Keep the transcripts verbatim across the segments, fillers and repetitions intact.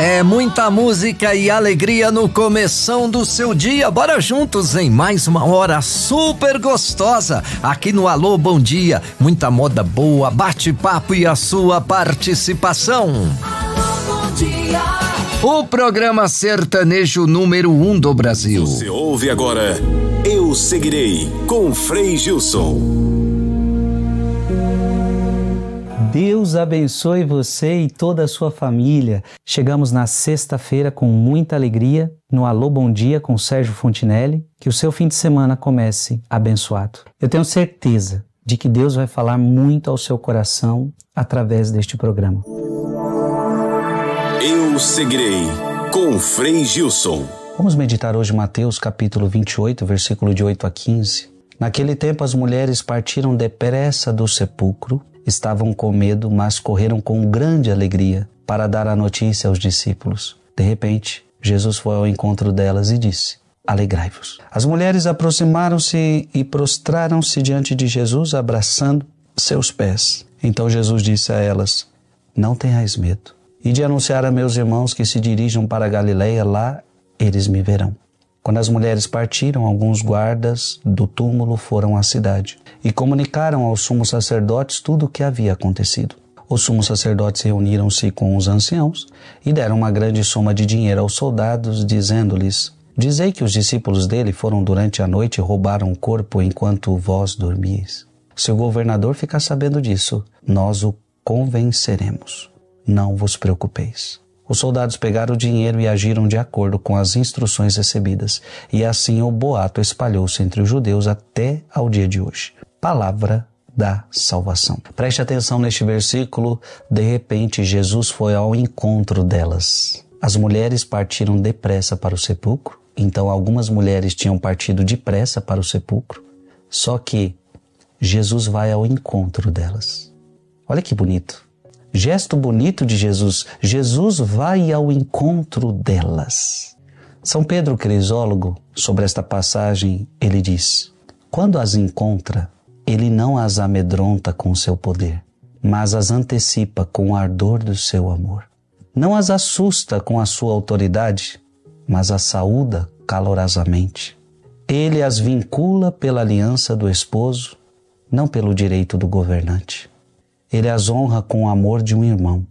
É muita música e alegria no começão do seu dia. Bora juntos em mais uma hora super gostosa aqui no Alô Bom Dia. Muita moda boa, bate-papo e a sua participação. Alô Bom Dia. O programa sertanejo número um do Brasil. Você ouve agora Eu Seguirei com Frei Gilson. Deus abençoe você e toda a sua família. Chegamos na sexta-feira com muita alegria no Alô Bom Dia com Sérgio Fontinelli. Que o seu fim de semana comece abençoado. Eu tenho certeza de que Deus vai falar muito ao seu coração através deste programa. Eu Seguirei com Frei Gilson. Vamos meditar hoje Mateus capítulo vinte e oito, versículo de oito a quinze. Naquele tempo as mulheres partiram depressa do sepulcro. Estavam com medo, mas correram com grande alegria para dar a notícia aos discípulos. De repente, Jesus foi ao encontro delas e disse: alegrai-vos. As mulheres aproximaram-se e prostraram-se diante de Jesus, abraçando seus pés. Então Jesus disse a elas: não tenhais medo. E de anunciar a meus irmãos que se dirijam para a Galileia, lá eles me verão. Quando as mulheres partiram, alguns guardas do túmulo foram à cidade e comunicaram aos sumos sacerdotes tudo o que havia acontecido. Os sumos sacerdotes reuniram-se com os anciãos e deram uma grande soma de dinheiro aos soldados, dizendo-lhes: dizei que os discípulos dele foram durante a noite e roubaram o corpo enquanto vós dormíeis. Se o governador ficar sabendo disso, nós o convenceremos. Não vos preocupeis. Os soldados pegaram o dinheiro e agiram de acordo com as instruções recebidas. E assim o boato espalhou-se entre os judeus até ao dia de hoje. Palavra da salvação. Preste atenção neste versículo. De repente, Jesus foi ao encontro delas. As mulheres partiram depressa para o sepulcro. Então, algumas mulheres tinham partido depressa para o sepulcro. Só que Jesus vai ao encontro delas. Olha que bonito. Gesto bonito de Jesus. Jesus vai ao encontro delas. São Pedro Crisólogo, sobre esta passagem, ele diz: quando as encontra, ele não as amedronta com seu poder, mas as antecipa com o ardor do seu amor. Não as assusta com a sua autoridade, mas as saúda calorosamente. Ele as vincula pela aliança do esposo, não pelo direito do governante. Ele as honra com o amor de um irmão.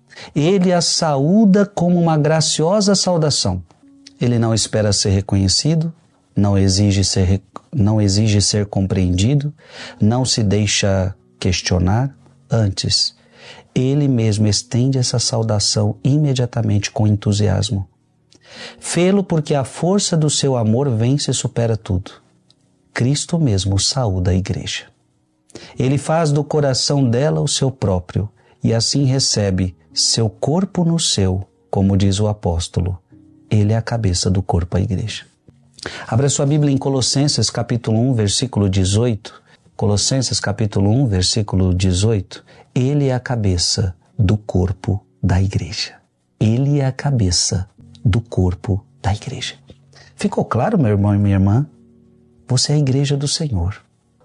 Ele as saúda como uma graciosa saudação. Ele não espera ser reconhecido, não exige ser, não exige ser compreendido, não se deixa questionar. Antes, ele mesmo estende essa saudação imediatamente com entusiasmo. Fê-lo porque a força do seu amor vence e supera tudo. Cristo mesmo saúda a igreja. Ele faz do coração dela o seu próprio e assim recebe seu corpo no seu, como diz o apóstolo. Ele é a cabeça do corpo, a igreja. Abra sua Bíblia em Colossenses capítulo um, versículo dezoito. Colossenses capítulo um, versículo dezoito. Ele é a cabeça do corpo da igreja. Ele é a cabeça do corpo da igreja. Ficou claro, meu irmão e minha irmã? Você é a igreja do Senhor.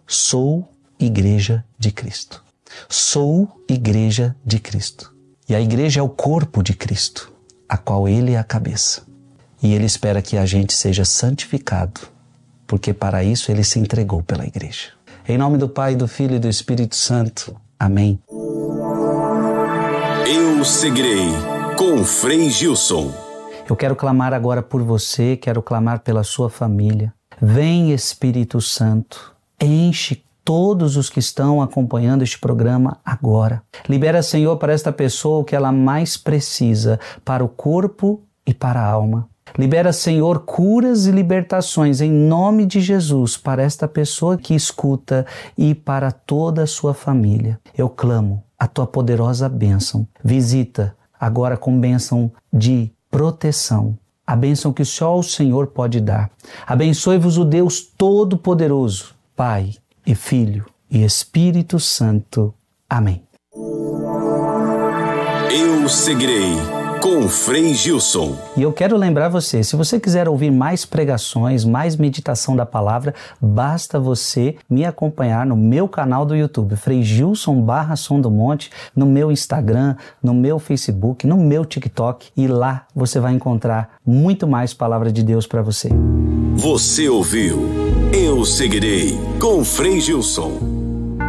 Sou igreja de Cristo. Sou igreja de Cristo. E a igreja é o corpo de Cristo, a qual ele é a cabeça. E ele espera que a gente seja santificado, porque para isso ele se entregou pela igreja. Em nome do Pai, do Filho e do Espírito Santo. Amém. Eu Seguirei com Frei Gilson. Eu quero clamar agora por você, quero clamar pela sua família. Vem, Espírito Santo, enche todos os que estão acompanhando este programa agora. Libera, Senhor, para esta pessoa o que ela mais precisa, para o corpo e para a alma. Libera, Senhor, curas e libertações em nome de Jesus para esta pessoa que escuta e para toda a sua família. Eu clamo a tua poderosa bênção. Visita agora com bênção de proteção. A bênção que só o Senhor pode dar. Abençoe-vos o Deus Todo-Poderoso, Pai e Filho e Espírito Santo. Amém. Eu Seguirei com Frei Gilson. E eu quero lembrar você, se você quiser ouvir mais pregações, mais meditação da palavra, basta você me acompanhar no meu canal do YouTube, Frei Gilson barra Som do Monte, no meu Instagram, no meu Facebook, no meu TikTok, e lá você vai encontrar muito mais palavra de Deus para você. Você ouviu Eu Seguirei com Frei Gilson.